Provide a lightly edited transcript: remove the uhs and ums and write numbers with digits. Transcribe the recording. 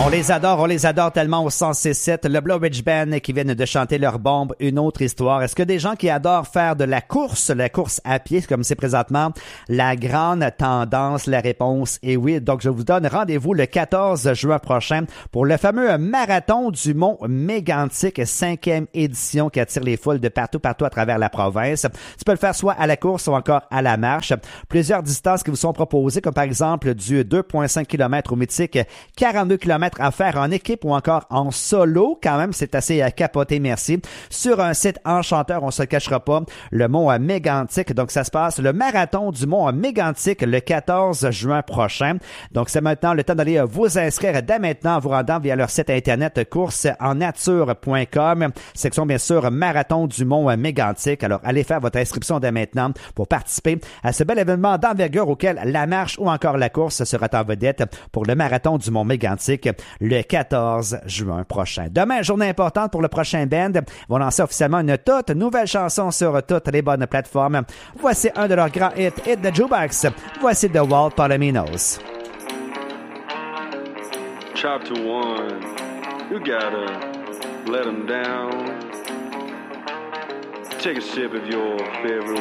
On les adore tellement au 106.7. Le Blue Ridge Band qui viennent de chanter leur bombe, une autre histoire. Est-ce que des gens qui adorent faire de la course à pied, comme c'est présentement la grande tendance? La réponse est oui. Donc, je vous donne rendez-vous le 14 juin prochain pour le fameux marathon du Mont Mégantic, 5e édition qui attire les foules de partout à travers la province. Tu peux le faire soit à la course ou encore à la marche. Plusieurs distances qui vous sont proposées, comme par exemple du 2,5 km au mythique 42 km à faire en équipe ou encore en solo. Quand même, c'est assez capoté, merci. Sur un site enchanteur, on se le cachera pas, le Mont Mégantic. Donc, ça se passe le marathon du Mont Mégantic le 14 juin prochain. Donc, c'est maintenant le temps d'aller vous inscrire dès maintenant en vous rendant via leur site internet coursesennature.com, section bien sûr marathon du Mont Mégantic. Alors, allez faire votre inscription dès maintenant pour participer à ce bel événement d'envergure auquel la marche ou encore la course sera en vedette pour le marathon du Mont Mégantic le 14 juin prochain. Demain, journée importante pour le prochain band. Ils vont lancer officiellement une toute nouvelle chanson sur toutes les bonnes plateformes. Voici un de leurs grands hits, Hit the Jukebox. Voici The Walt Palominos. Chapter 1, you gotta let them down. Take a sip of your favorite